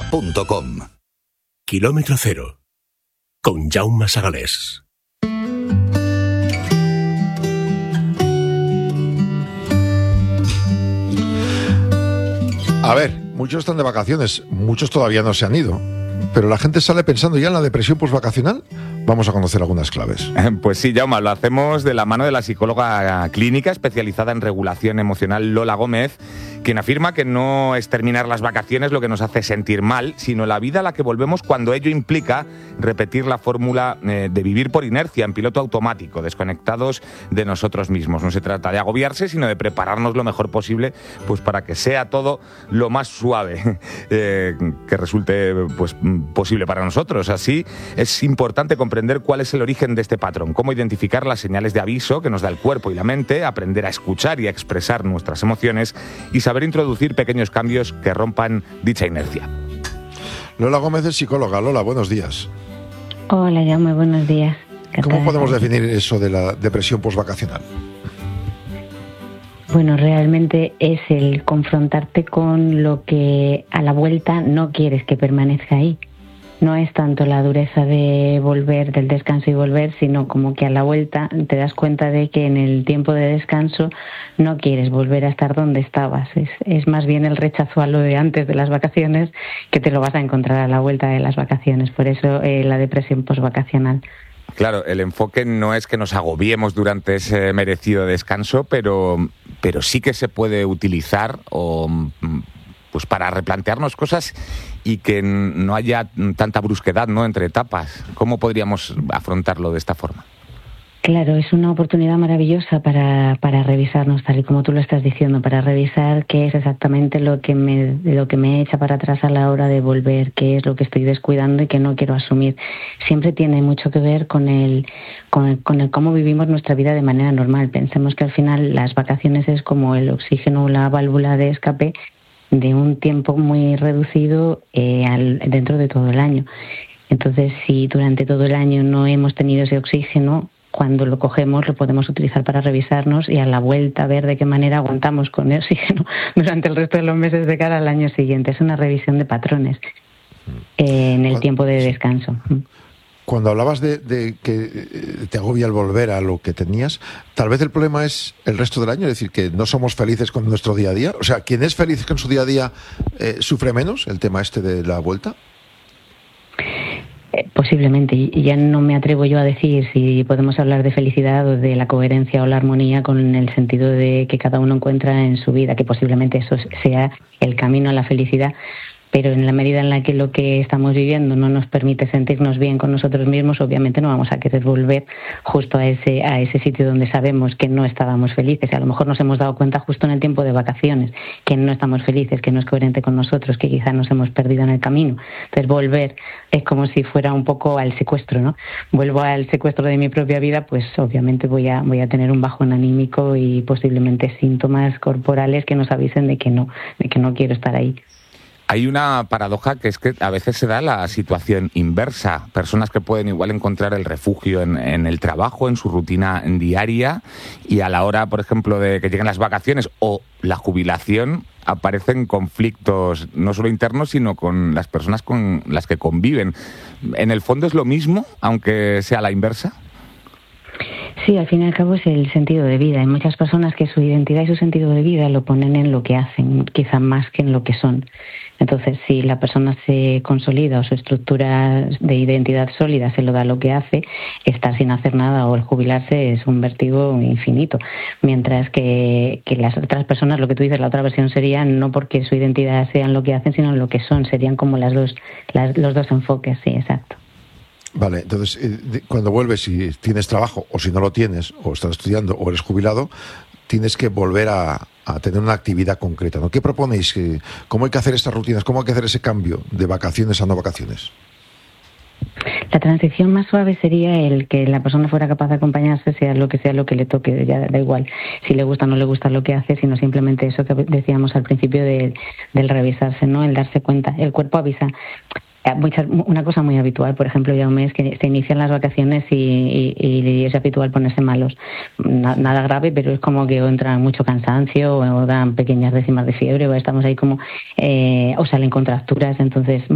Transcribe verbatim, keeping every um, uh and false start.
punto com. Kilómetro cero, con Jaume Sagalés. A ver, muchos están de vacaciones, muchos todavía no se han ido, pero la gente sale pensando ya en la depresión postvacacional. Vamos a conocer algunas claves. Pues sí, Jaume, lo hacemos de la mano de la psicóloga clínica especializada en regulación emocional Lola Gómez, quien afirma que no es terminar las vacaciones lo que nos hace sentir mal, sino la vida a la que volvemos cuando ello implica repetir la fórmula eh, de vivir por inercia, en piloto automático, desconectados de nosotros mismos. No se trata de agobiarse, sino de prepararnos lo mejor posible, pues para que sea todo lo más suave eh, que resulte pues, posible para nosotros. Así es importante comprender cuál es el origen de este patrón, cómo identificar las señales de aviso que nos da el cuerpo y la mente, aprender a escuchar y a expresar nuestras emociones y saber introducir pequeños cambios que rompan dicha inercia. Lola Gómez es psicóloga. Lola, buenos días. Hola, ya muy buenos días. ¿Cómo podemos definir eso de la depresión postvacacional? Bueno, realmente es el confrontarte con lo que a la vuelta no quieres que permanezca ahí. No es tanto la dureza de volver, del descanso y volver, sino como que a la vuelta te das cuenta de que en el tiempo de descanso no quieres volver a estar donde estabas. Es, es más bien el rechazo a lo de antes de las vacaciones, que te lo vas a encontrar a la vuelta de las vacaciones. Por eso eh, la depresión postvacacional. Claro, el enfoque no es que nos agobiemos durante ese merecido descanso, pero, pero sí que se puede utilizar o... pues para replantearnos cosas y que no haya tanta brusquedad, ¿no?, entre etapas. ¿Cómo podríamos afrontarlo de esta forma? Claro, es una oportunidad maravillosa para, para revisarnos, tal y como tú lo estás diciendo, para revisar qué es exactamente lo que me lo que me echa para atrás a la hora de volver, qué es lo que estoy descuidando y que no quiero asumir. Siempre tiene mucho que ver con el, con el, con el cómo vivimos nuestra vida de manera normal. Pensemos que al final las vacaciones es como el oxígeno o la válvula de escape de un tiempo muy reducido eh, al, dentro de todo el año. Entonces, si durante todo el año no hemos tenido ese oxígeno, cuando lo cogemos lo podemos utilizar para revisarnos y a la vuelta ver de qué manera aguantamos con el oxígeno durante el resto de los meses de cara al año siguiente. Es una revisión de patrones eh, en el tiempo de descanso. Cuando hablabas de, de que te agobia el volver a lo que tenías, tal vez el problema es el resto del año, es decir, que no somos felices con nuestro día a día. O sea, quien es feliz con su día a día eh, sufre menos, el tema este de la vuelta. Eh, posiblemente, y ya no me atrevo yo a decir si podemos hablar de felicidad o de la coherencia o la armonía con el sentido de que cada uno encuentra en su vida, que posiblemente eso sea el camino a la felicidad. Pero en la medida en la que lo que estamos viviendo no nos permite sentirnos bien con nosotros mismos, obviamente no vamos a querer volver justo a ese a ese sitio donde sabemos que no estábamos felices. A lo mejor nos hemos dado cuenta justo en el tiempo de vacaciones que no estamos felices, que no es coherente con nosotros, que quizás nos hemos perdido en el camino. Entonces volver es como si fuera un poco al secuestro, ¿no? Vuelvo al secuestro de mi propia vida, pues obviamente voy a voy a tener un bajón anímico y posiblemente síntomas corporales que nos avisen de que no, de que no quiero estar ahí. Hay una paradoja que es que a veces se da la situación inversa. Personas que pueden igual encontrar el refugio en, en el trabajo, en su rutina diaria, y a la hora, por ejemplo, de que lleguen las vacaciones o la jubilación, aparecen conflictos no solo internos, sino con las personas con las que conviven. ¿En el fondo es lo mismo, aunque sea la inversa? Sí, al fin y al cabo es el sentido de vida. Hay muchas personas que su identidad y su sentido de vida lo ponen en lo que hacen, quizá más que en lo que son. Entonces, si la persona se consolida o su estructura de identidad sólida se lo da lo que hace, estar sin hacer nada o el jubilarse es un vértigo infinito. Mientras que, que las otras personas, lo que tú dices, la otra versión sería no porque su identidad sea en lo que hacen, sino en lo que son. Serían como las dos, las, los dos enfoques, sí, exacto. Vale, entonces, eh, cuando vuelves, si tienes trabajo, o si no lo tienes, o estás estudiando, o eres jubilado, tienes que volver a, a tener una actividad concreta, ¿no? ¿Qué proponéis? ¿Cómo hay que hacer estas rutinas? ¿Cómo hay que hacer ese cambio de vacaciones a no vacaciones? La transición más suave sería el que la persona fuera capaz de acompañarse, sea lo que sea lo que le toque, ya da igual si le gusta o no le gusta lo que hace, sino simplemente eso que decíamos al principio de, del revisarse, ¿no? El darse cuenta. El cuerpo avisa. Muchas, una cosa muy habitual, por ejemplo, ya un mes que se inician las vacaciones y, y, y es habitual ponerse malos. Na, nada grave, pero es como que entra mucho cansancio o dan pequeñas décimas de fiebre o estamos ahí como, eh, o salen contracturas, entonces